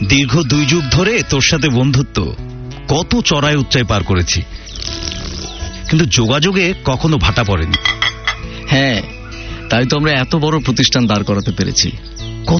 দীর্ঘ 2 যুগ ধরে তোর সাথে বন্ধুত্ব, কত চড়াই উচ্চাই পার করেছি, কিন্তু যোগাযোগে কখনো ভাটা পড়েনি। হ্যাঁ, তাই তো আমরা এত বড় প্রতিষ্ঠান দাঁড় করাতে পেরেছি।